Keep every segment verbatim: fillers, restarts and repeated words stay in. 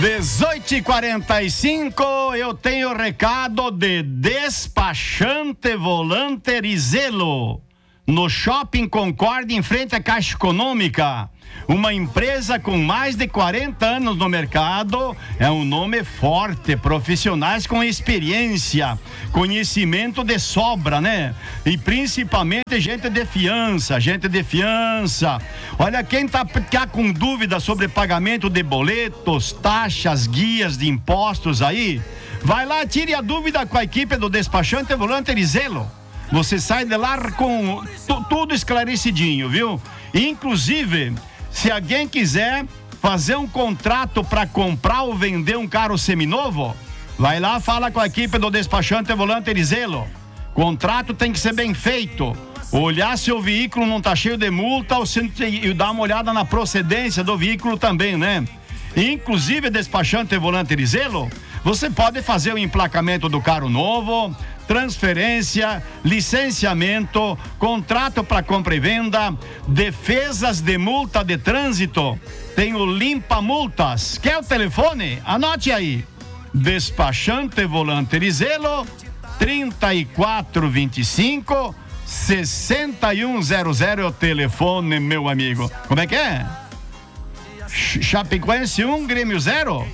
dezoito e quarenta e cinco, eu tenho recado de despachante volante Rizelo, no Shopping Concorde, em frente à Caixa Econômica. Uma empresa com mais de quarenta anos no mercado, é um nome forte, profissionais com experiência, conhecimento de sobra, né? E principalmente gente de fiança, gente de fiança. Olha, quem tá, tá com dúvida sobre pagamento de boletos, taxas, guias de impostos aí, vai lá, tire a dúvida com a equipe do despachante volante Rizelo. Você sai de lá com t- tudo esclarecidinho, viu? Inclusive, se alguém quiser fazer um contrato para comprar ou vender um carro seminovo, vai lá, fala com a equipe do despachante volante Rizelo. Contrato tem que ser bem feito. Olhar se o veículo não tá cheio de multa ou se, e dar uma olhada na procedência do veículo também, né? Inclusive, despachante volante Rizelo, você pode fazer o emplacamento do carro novo, transferência, licenciamento, contrato para compra e venda, defesas de multa de trânsito. Tem o Limpa Multas. Quer o telefone? Anote aí. Despachante volante Rizelo, trinta e quatro vinte e cinco, sessenta e um zero zero é o telefone, meu amigo. Como é que é? Chapecoense um, Grêmio zero?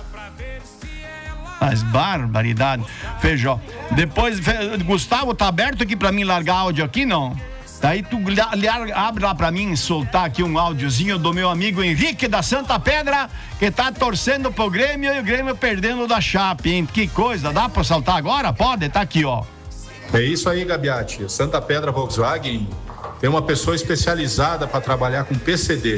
As barbaridade. Feijó. Depois, Fe... Gustavo, tá aberto aqui pra mim largar áudio aqui, não? Daí tu larga, abre lá pra mim, soltar aqui um áudiozinho do meu amigo Henrique da Santa Pedra, que tá torcendo pro Grêmio e o Grêmio perdendo da Chape, hein? Que coisa, dá pra saltar agora? Pode? Tá aqui, ó. É isso aí, Gabiati. Santa Pedra Volkswagen tem uma pessoa especializada para trabalhar com P C D.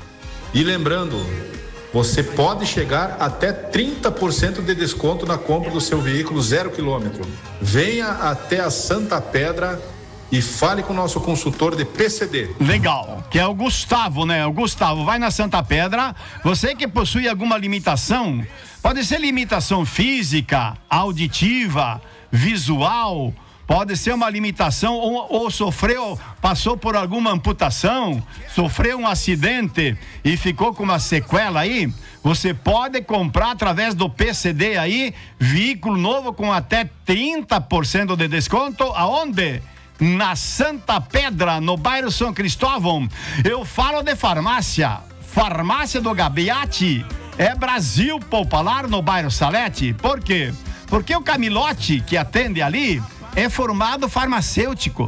E lembrando, você pode chegar até trinta por cento de desconto na compra do seu veículo zero quilômetro. Venha até a Santa Pedra e fale com o nosso consultor de P C D. Legal, que é o Gustavo, né? O Gustavo vai na Santa Pedra. Você que possui alguma limitação, pode ser limitação física, auditiva, visual, pode ser uma limitação ou, ou sofreu, passou por alguma amputação, sofreu um acidente e ficou com uma sequela aí. Você pode comprar através do P C D aí, veículo novo com até trinta por cento de desconto. Aonde? Na Santa Pedra, no bairro São Cristóvão. Eu falo de farmácia, farmácia do Gabiati, é Brasil Popular no bairro Salete. Por quê? Porque o Camilote que atende ali é formado farmacêutico,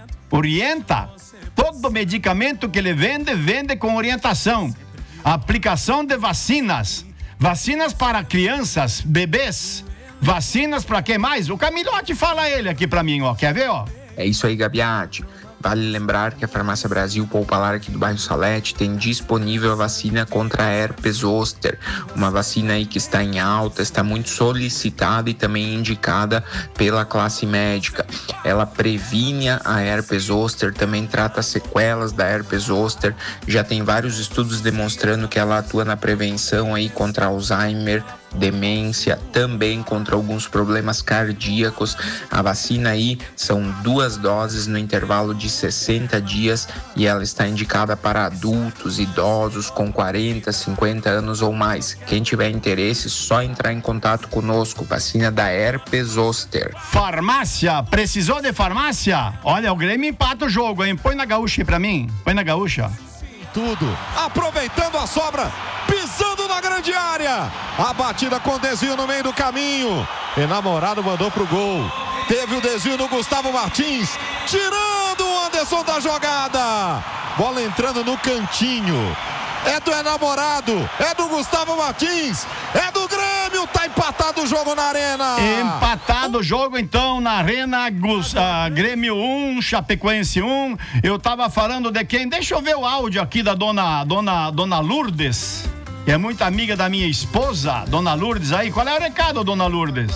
orienta, todo medicamento que ele vende, vende com orientação, aplicação de vacinas, vacinas para crianças, bebês, vacinas para quem mais? O Camilote fala ele aqui pra mim, ó, quer ver, ó? É isso aí, Gabiati. Vale lembrar que a Farmácia Brasil Popular aqui do bairro Salete tem disponível a vacina contra a herpes zoster, uma vacina aí que está em alta, está muito solicitada e também indicada pela classe médica. Ela previne a herpes zoster, também trata sequelas da herpes zoster, já tem vários estudos demonstrando que ela atua na prevenção aí contra Alzheimer, demência, também contra alguns problemas cardíacos. A vacina aí são duas doses no intervalo de sessenta dias e ela está indicada para adultos, idosos com quarenta, cinquenta anos ou mais. Quem tiver interesse, só entrar em contato conosco. Vacina da herpes zoster. Farmácia, precisou de farmácia? Olha, o Grêmio empata o jogo, hein? Põe na gaúcha aí pra mim, põe na gaúcha. Tudo, aproveitando a sobra, pisando na grande área, a batida com desvio no meio do caminho, Enamorado mandou pro gol, teve o desvio do Gustavo Martins, tirando o Anderson da jogada, bola entrando no cantinho, é do Enamorado, é do Gustavo Martins, é do Grêmio, tá empatado o jogo na Arena. Empatado o jogo então na Arena, uh, Grêmio um, Chapecoense um. Eu tava falando de quem? Deixa eu ver o áudio aqui da dona, dona, dona Lourdes, que é muito amiga da minha esposa, dona Lourdes aí. Qual é o recado, dona Lourdes?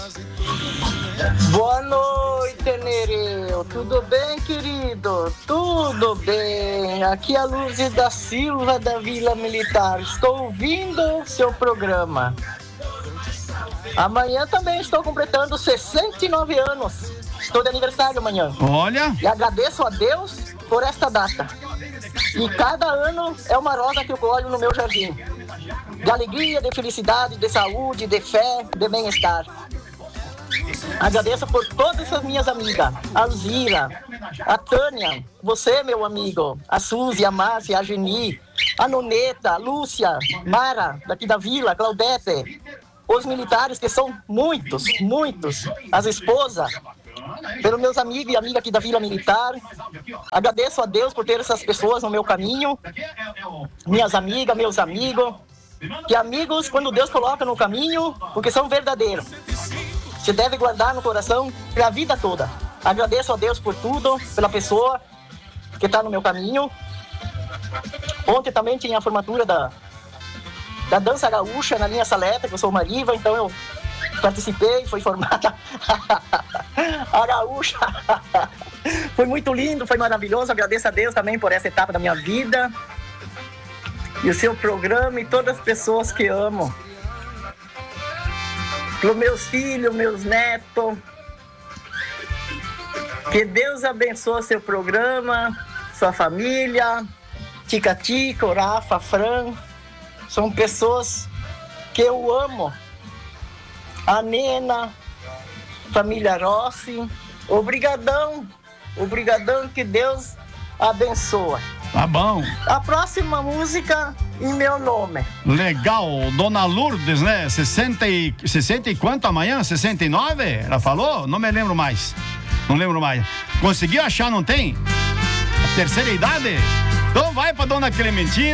Boa noite, Nereu. Tudo bem, querido? Tudo bem. Aqui é a Luz da Silva da Vila Militar. Estou ouvindo seu programa. Amanhã também estou completando sessenta e nove anos. Estou de aniversário amanhã. Olha. E agradeço a Deus por esta data. E cada ano é uma rosa que eu colho no meu jardim. de alegria, de felicidade, de saúde, de fé, de bem-estar. Agradeço por todas as minhas amigas, a Alzira, a Tânia, você, meu amigo, a Suzy, a Márcia, a Geni, a Noneta, a Lúcia, Mara, daqui da vila, Claudete, os militares, que são muitos, muitos, as esposas, pelos meus amigos e amigas aqui da Vila Militar. Agradeço a Deus por ter essas pessoas no meu caminho, minhas amigas, meus amigos, que amigos, quando Deus coloca no caminho, porque são verdadeiros, se deve guardar no coração para a vida toda. Agradeço a Deus por tudo, pela pessoa que está no meu caminho. Ontem também tinha a formatura da, da dança gaúcha na linha Saleta, que eu sou Mariva, então eu participei, fui formada a gaúcha. Foi muito lindo, foi maravilhoso. Agradeço a Deus também por essa etapa da minha vida. E o seu programa e todas as pessoas que amo. Para os meus filhos, meus netos. Que Deus abençoe seu programa, sua família, Tica Tica, Rafa, Fran. São pessoas que eu amo. A Nena, família Rossi. Obrigadão, obrigadão, que Deus abençoe. Tá bom. A próxima música em meu nome. Legal, Dona Lourdes, né? sessenta e, sessenta e quanto amanhã? sessenta e nove? Ela falou? Não me lembro mais. Não lembro mais. Conseguiu achar, não tem? A terceira idade? Então vai pra Dona Clementina.